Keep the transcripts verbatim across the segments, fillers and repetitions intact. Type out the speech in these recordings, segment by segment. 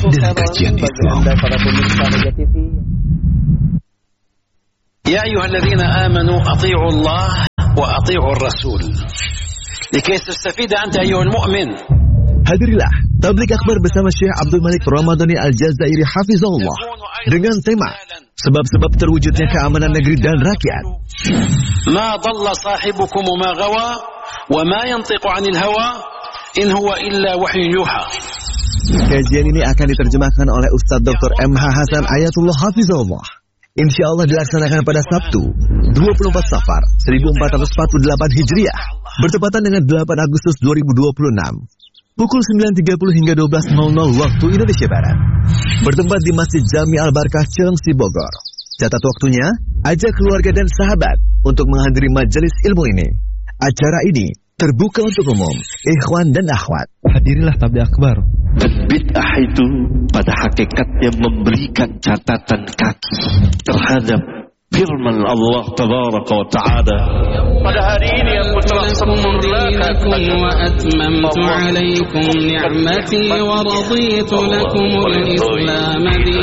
dari kajian Islam. Ya ayyuhalladzina amanu athi'u Allah wa athi'u ar-rasul. Likay tastafida anta ayyuhal mu'min. Hadirilah tabligh akbar bersama Syekh Abdul Malik Ramadhani Al-Jazairi hafizahullah dengan tema sebab-sebab terwujudnya keamanan negeri dan rakyat. Ma dhalla sahibukum wa ma ghawa wa ma yantiqu 'anil hawa in huwa illa wahyun yuha. Kajian ini akan diterjemahkan oleh Ustaz Doktor M H Hasan Ayatullah hafizahullah. Insya Allah dilaksanakan pada Sabtu dua puluh empat Safar seribu empat ratus empat puluh delapan Hijriah bertepatan dengan delapan Agustus dua ribu dua puluh enam. Pukul sembilan tiga puluh hingga dua belas nol nol waktu Indonesia Barat. Bertempat di Masjid Jami Al-Barkah Cilengsi Bogor. Catat waktunya, ajak keluarga dan sahabat untuk menghadiri majelis ilmu ini. Acara ini terbuka untuk umum, ikhwan dan akhwat. Hadirilah tabligh akbar. Dan bid'ah itu pada hakikatnya memberikan catatan kaki terhadap firman Allah Tabaraka wa Ta'ala. Pada hari ini aku telah sempurnakan wa atmamtu alaikum ni'mati wa raditu lakumul Islam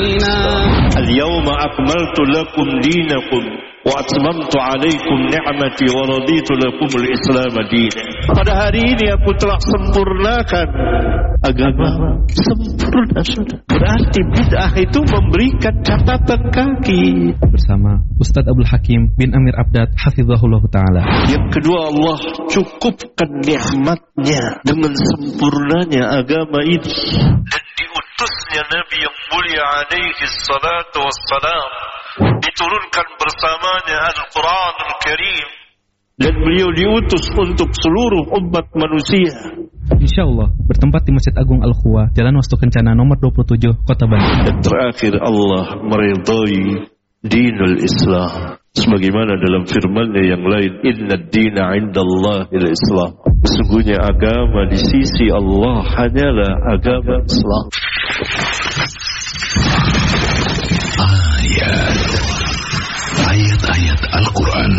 dinan. Al-yawma akmaltu lakum dinakum wa atmamtu alaikum ni'mati wa raditu lakumul Islam dinan. Pada hari ini aku telah sempurnakan agama. Sempurna sudah. Berarti bid'ah itu memberikan catatan kaki. Bersama Ustadz Abdul Hakim bin Amir Abdad hafizahullah ta'ala. Yang kedua, Allah cukupkan nikmatnya dengan sempurnanya agama ini. Dan diutusnya Nabi yang mulia alaihi salatu wassalam, diturunkan bersamanya Al-Quran Al-Karim, dan beliau diutus untuk seluruh umat manusia. Insya Allah bertempat di Masjid Agung Al-Khuwa, Jalan Wastu Kencana nomor dua puluh tujuh, Kota Bandung. Dan terakhir, Allah meridai dinul Islam sebagaimana dalam firman-Nya yang lain, inna ad-dina 'indallahil Islam. Sesungguhnya agama di sisi Allah hanyalah agama Islam. Ayat ayat-ayat Al-Quran